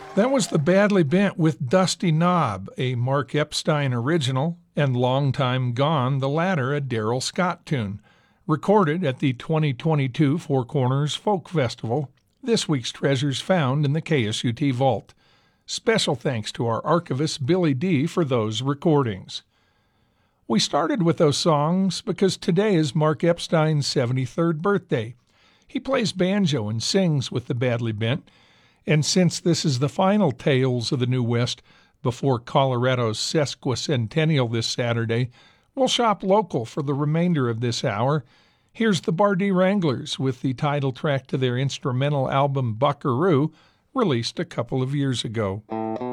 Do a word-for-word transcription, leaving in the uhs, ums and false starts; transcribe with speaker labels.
Speaker 1: That was The Badly Bent with Dusty Knob, a Mark Epstein original, and Long Time Gone, the latter a Darrell Scott tune. Recorded at the twenty twenty-two Four Corners Folk Festival, this week's treasures found in the K S U T vault. Special thanks to our archivist Billy D. for those recordings. We started with those songs because today is Mark Epstein's seventy-third birthday. He plays banjo and sings with the Badly Bent, and since this is the final Tales of the New West before Colorado's sesquicentennial this Saturday, we'll shop local for the remainder of this hour. Here's the Bardee Wranglers with the title track to their instrumental album Buckaroo, released a couple of years ago.